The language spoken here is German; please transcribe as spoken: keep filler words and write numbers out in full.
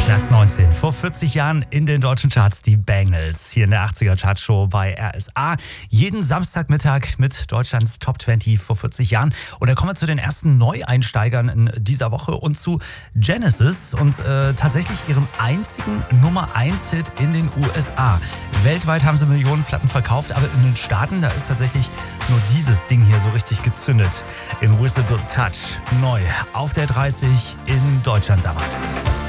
Platz neunzehn. Vor vierzig Jahren in den deutschen Charts die Bangles. Hier in der achtziger Chartshow bei R S A. Jeden Samstagmittag mit Deutschlands Top zwanzig vor vierzig Jahren. Und da kommen wir zu den ersten Neueinsteigern in dieser Woche und zu Genesis und äh, tatsächlich ihrem einzigen Nummer eins Hit in den U S A. Weltweit haben sie Millionen Platten verkauft, aber in den Staaten, da ist tatsächlich nur dieses Ding hier so richtig gezündet. Invisible Touch, neu auf der dreißig in Deutschland damals.